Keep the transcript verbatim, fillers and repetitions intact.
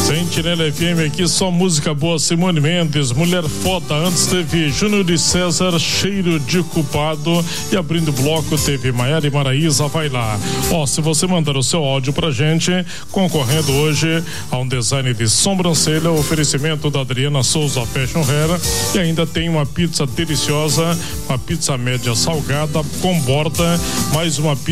Sentinela F M aqui, só música boa. Simone Mendes, Mulher Foda. Antes teve Júnior de César, Cheiro de Culpado. E abrindo o bloco teve Maiara e Maraísa, Vai Lá. Ó, se você mandar o seu áudio pra gente, concorrendo hoje a um design de sobrancelha, oferecimento da Adriana Souza Fashion Hair. E ainda tem uma pizza deliciosa, uma pizza média salgada com borda, mais uma pizza